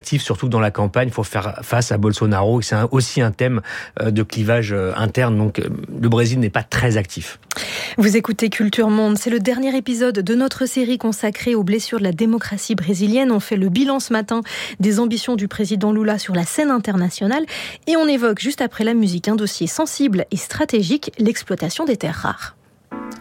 actif, surtout dans la campagne. Il faut faire face à Bolsonaro. C'est aussi un thème de clivage interne. Donc, le Brésil n'est pas très actif. Vous écoutez Culture Monde. C'est le dernier épisode de notre série consacrée aux blessures de la démocratie brésilienne. On fait le bilan ce matin des ambitions du président Lula sur la scène internationale. Et on évoque juste après la musique un dossier sensible et stratégique, l'exploitation des terres rares.